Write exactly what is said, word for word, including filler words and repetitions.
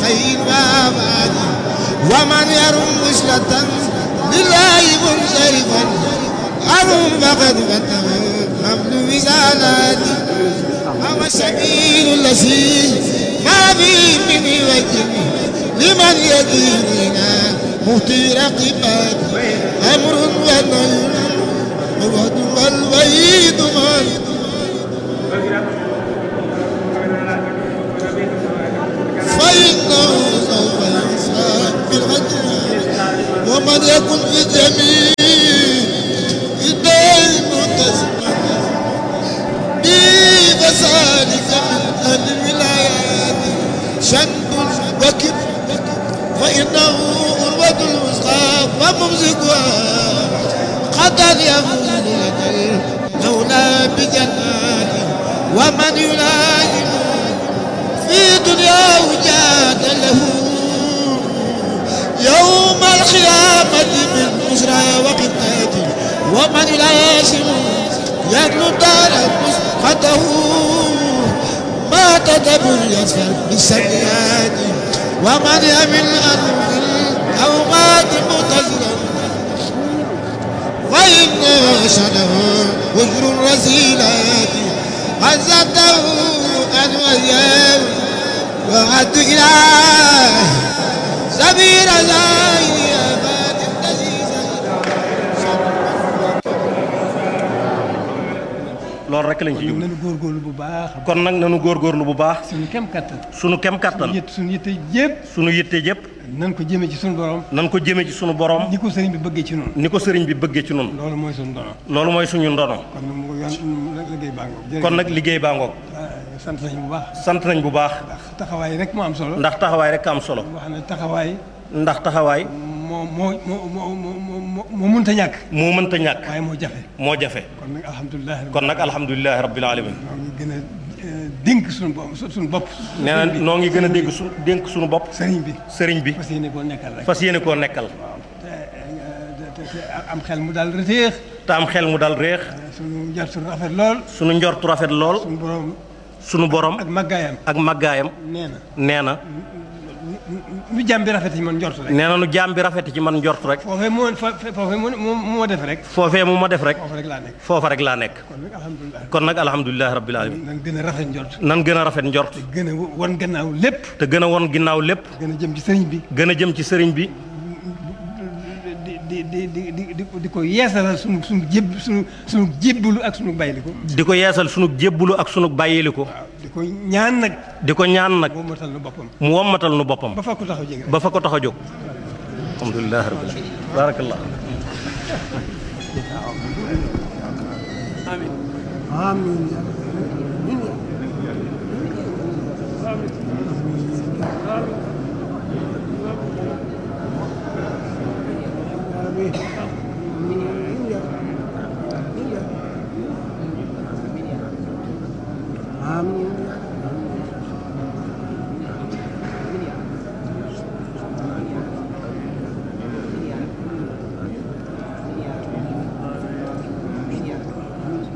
خير وآبادي ومن يرم وصلة لله منصرفا أرم فقد فتح حمل وزالاتي هو السبيل الذي ما فيه من وجه لمن يديننا مهتي رقبات أمر ونهي الوعد والوعيد من فإنه سوف يحساب بالغدر ومن يكن في جميع الدين متسما به فذلك من أهل الولايات شنب وكب فإنه أروة الوثقى وممسكها قد يفوز لدى المولى بجنات ومن يلازم في دنياه جاد له يوم القيامة من أسرى وقتاته ومن يلازم يدلو دار مسقطه ما تدبر يسفر بالسيئات ومن يمل أرض أو مات متزرا فإن شنه وجر الرسيلات عزته أن وياه وعد إله سبيل زاهي أباد loolu rek lañ ci jublu nañu góorgóorlu bu baax. kon nag nañu góorgóorlu bu baax. suñu kem kattan. suñu kem kattan. suñu yitte yëpp. suñu yitte yëpp. nan ko jëmee ci suñu borom. nan ko jëmee ci suñu borom. ni ko sëriñ bi bëggee ci noonu. ni ko sëriñ bi bëggee ci noonu. loolu mooy suñu ndono. loolu mooy suñu ndono. kon nag mu yoon liggéey baa ngoog. kon nag liggéey baa ngoog. sant nañ bu baax. sant nañ bu baax. ndax taxawaay rek moo am solo. ndax taxawaay rek am solo. wax na taxawaay. ndax taxawaay. moo moo moo moo moo moo mënta ñàkk. moo mënta ñàkk. waaye moo jafe. moo jafe. kon nag alhamdulilah. kon nag alhamdulilah rabbil alamin. ñoo ngi gën a dénk suñu bopp suñu bopp. nee na noo ngi gën a dégg su dénk suñu bopp. sëriñ bi sëriñ bi. fas yéene koo nekkal rek. fas yéene koo nekkal. waaw te te am xel mu daal reteex. te am xel mu dal réex. suñu njortu rafet lool. suñu njortu rafet lool. suñu borom. suñu borom. ak màggaayam. ak màggaayam. nee na nee na. nu jàmm bi rafet ci man njort rek. nee na nu jàmm bi rafet ci man njort rek. foofee moo foofee moo moo def rek. foofee mu ma def rek. foofa rek laa nekk. foofa rek laa nekk. kon nag alhamdulilah. kon nag alhamdulilah rabbil alamin. nan gën a rafet njort. nan gën a rafet njort. te gën a won gannaaw lépp. te gën a won ginnaaw lépp. gën a jëm ci sëriñ bi. gën a jëm ci sëriñ bi. di di di di di di ko yeesalal sunu sunu jéb sunu sunu jébbalu ak sunu bàyyiliku. di ko yeesal sunu jébbulu ak sunu bàyyiliku. waaw di ko ñaan nag. di ko ñaan nag. mu wommatal nu boppam. mu wommatal nu boppam. ba fa ko tax a jóg ba fa ko tax a jóg. alhamdulilah rabbil alamin. barakallah. amiin. amiin. amiin.